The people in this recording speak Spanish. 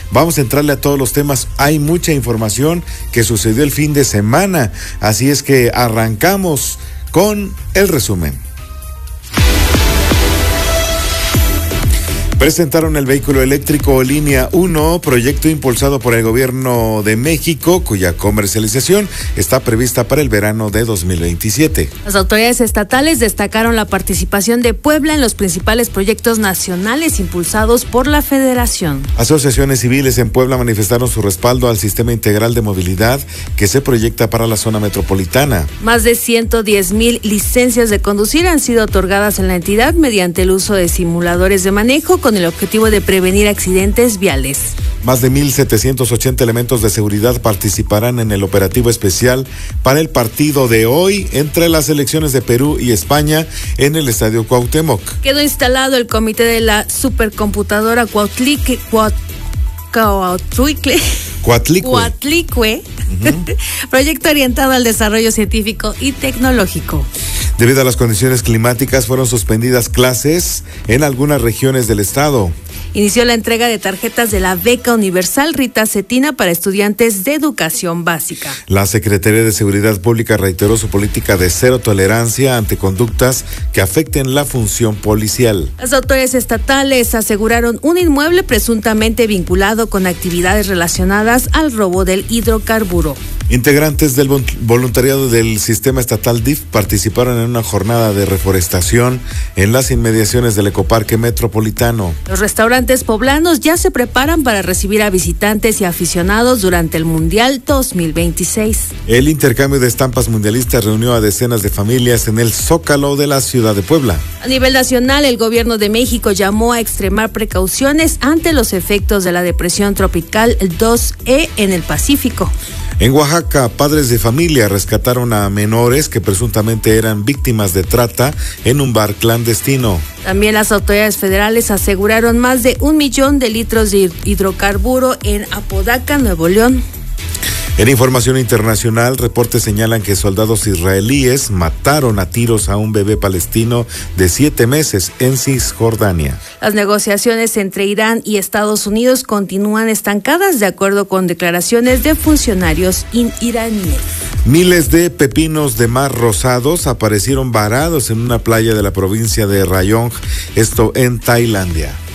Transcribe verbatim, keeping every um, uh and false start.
Vamos a entrarle a todos los temas. Hay mucha información que sucedió el fin de semana, así es que arrancamos con el resumen. Presentaron el vehículo eléctrico Línea uno, proyecto impulsado por el gobierno de México, cuya comercialización está prevista para el verano de dos mil veintisiete. Las autoridades estatales destacaron la participación de Puebla en los principales proyectos nacionales impulsados por la Federación. Asociaciones civiles en Puebla manifestaron su respaldo al sistema integral de movilidad que se proyecta para la zona metropolitana. Más de ciento diez mil licencias de conducir han sido otorgadas en la entidad mediante el uso de simuladores de manejo con el objetivo de prevenir accidentes viales. Más de mil setecientos ochenta elementos de seguridad participarán en el operativo especial para el partido de hoy entre las selecciones de Perú y España en el Estadio Cuauhtémoc. Quedó instalado el comité de la supercomputadora Cuautlique, Cuaut, Cuautlique, Cuatlicue, Cuatlicue uh-huh. Proyecto orientado al desarrollo científico y tecnológico. Debido a las condiciones climáticas, fueron suspendidas clases en algunas regiones del estado. Inició la entrega de tarjetas de la Beca Universal Rita Cetina para estudiantes de educación básica. La Secretaría de Seguridad Pública reiteró su política de cero tolerancia ante conductas que afecten la función policial. Las autoridades estatales aseguraron un inmueble presuntamente vinculado con actividades relacionadas al robo del hidrocarburo. Integrantes del voluntariado del sistema estatal D I F participaron en una jornada de reforestación en las inmediaciones del Ecoparque Metropolitano. Los restaurantes poblanos ya se preparan para recibir a visitantes y aficionados durante el Mundial dos mil veintiséis. El intercambio de estampas mundialistas reunió a decenas de familias en el Zócalo de la ciudad de Puebla. A nivel nacional, el gobierno de México llamó a extremar precauciones ante los efectos de la depresión tropical dos E en el Pacífico. En Oaxaca, padres de familia rescataron a menores que presuntamente eran víctimas de trata en un bar clandestino. También las autoridades federales aseguraron más de un millón de litros de hidrocarburo en Apodaca, Nuevo León. En información internacional, reportes señalan que soldados israelíes mataron a tiros a un bebé palestino de siete meses en Cisjordania. Las negociaciones entre Irán y Estados Unidos continúan estancadas de acuerdo con declaraciones de funcionarios iraníes. Miles de pepinos de mar rosados aparecieron varados en una playa de la provincia de Rayong, esto en Tailandia.